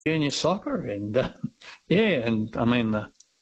junior soccer, and and I mean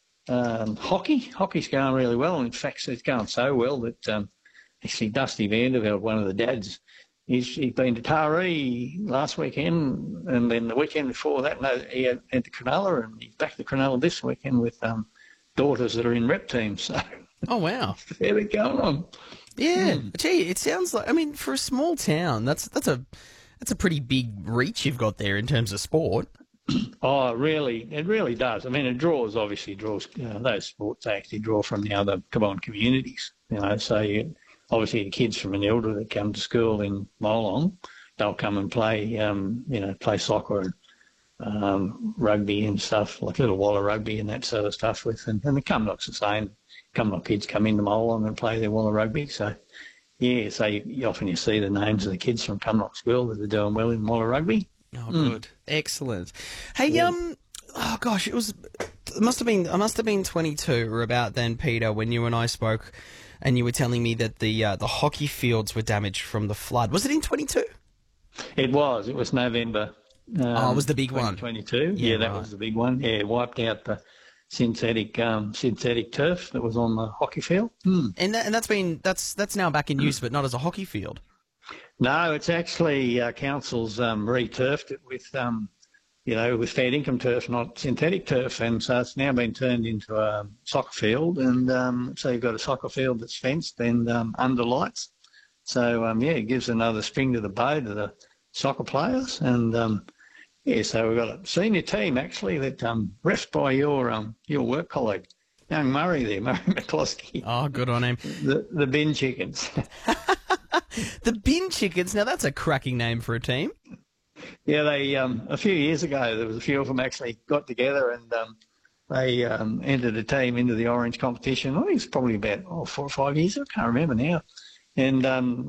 hockey's going really well. In fact, it's going so well that actually Dusty Vanderveld, one of the dads, he's been to Taree last weekend, and then the weekend before that, no, he had to Cronulla, and he's back to Cronulla this weekend with daughters that are in rep teams. So Oh, wow. there we go. Yeah. Gee, it sounds like, I mean, for a small town, that's a pretty big reach you've got there in terms of sport. Oh, it really does. I mean, obviously draws, those sports actually draw from the other combined communities, so obviously the kids from Manilda that come to school in Molong, they'll come and play, play soccer and rugby and stuff, like Little Waller rugby and that sort of stuff with, and the Cumnock's the same. Cumnock kids come into Molong and play their Waller rugby, so yeah, so you often see the names of the kids from Cumnock School that are doing well in Waller rugby. Oh, good. Excellent. Hey, oh gosh, I must have been 22 or about then, Peter, when you and I spoke and you were telling me that the hockey fields were damaged from the flood. Was it in 22? It was November. It was the big one. 2022. Yeah, that was the big one. Yeah, wiped out the synthetic turf that was on the hockey field. And that's now back in use, but not as a hockey field. No, it's actually council's re-turfed it with with fair income turf, not synthetic turf, and so it's now been turned into a soccer field, and so you've got a soccer field that's fenced and under lights. So it gives another spring to the bow to the soccer players, and so we've got a senior team actually that refed by your work colleague, young Murray there, Murray McCloskey. Oh, good on him. The bin chickens. The bin chickens. Now that's a cracking name for a team. Yeah, they a few years ago there was a few of them actually got together and they entered a team into the Orange competition. I think it's probably about 4 or 5 years ago. I can't remember now. And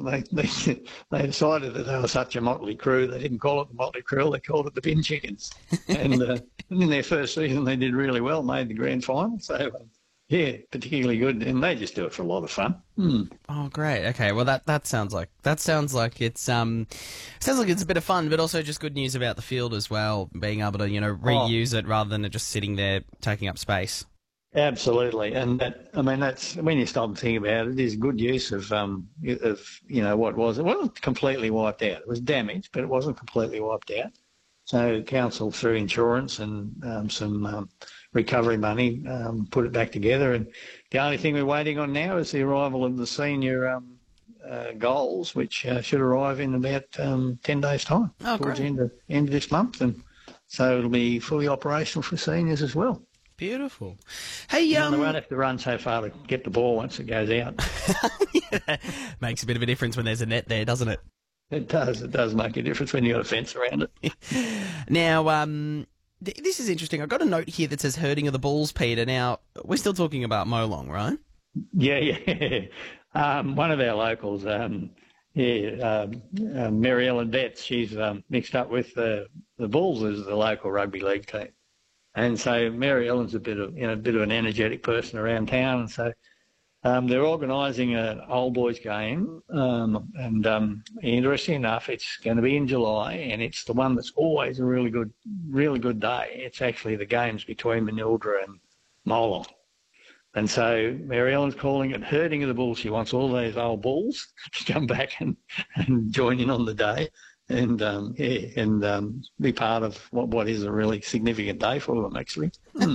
they decided that they were such a motley crew, they didn't call it the Motley Crew, they called it the Bin Chickens. And in their first season, they did really well, made the grand final. So, particularly good. And they just do it for a lot of fun. Oh, great. Okay, well that sounds like it's a bit of fun, but also just good news about the field as well, being able to reuse it rather than it just sitting there taking up space. Absolutely, and that's when you stop and think about it, it is good use of what was. It wasn't completely wiped out. It was damaged, but it wasn't completely wiped out. So council, through insurance and some recovery money, put it back together. And the only thing we're waiting on now is the arrival of the senior goals, which should arrive in about 10 days' time, towards the end of this month, and so it'll be fully operational for seniors as well. Beautiful. Hey, they won't have to run so far to get the ball once it goes out. Makes a bit of a difference when there's a net there, doesn't it? It does. It does make a difference when you've got a fence around it. Now, this is interesting. I've got a note here that says herding of the bulls, Peter. Now, we're still talking about Molong, right? Yeah. One of our locals, Mary Ellen Betts, she's mixed up with the Bulls as the local rugby league team. And so Mary Ellen's a bit of an energetic person around town, and so they're organising an old boys game. And interesting enough, it's going to be in July, and it's the one that's always a really good day. It's actually the games between Manildra and Molong. And so Mary Ellen's calling it herding of the bulls. She wants all those old bulls to come back and join in on the day. And be part of what is a really significant day for them, actually.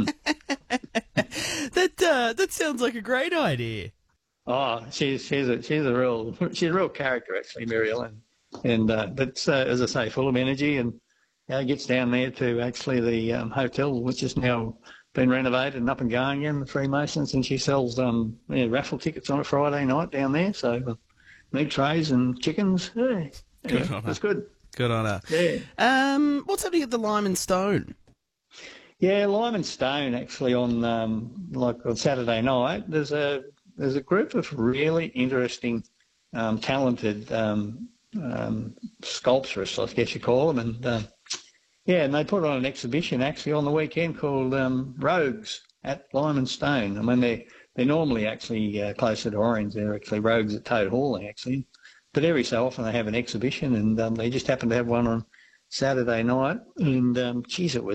That sounds like a great idea. Oh, she's a real character, actually, Mary Ellen, and but as I say, full of energy, and gets down there to actually the hotel, which has now been renovated and up and going again, the Freemasons, and she sells raffle tickets on a Friday night down there. So meat trays and chickens. Yeah. Good on her. That's good. Good on her. Yeah. What's happening at the Lime and Stone? Yeah, Lime and Stone actually on on Saturday night. There's a group of really interesting, talented sculpturists, I guess you call them, and and they put on an exhibition actually on the weekend called Rogues at Lime and Stone. I mean they're normally actually closer to Orange. They're actually Rogues at Toad Hall actually. But every so often they have an exhibition, and they just happen to have one on Saturday night, and geez, it was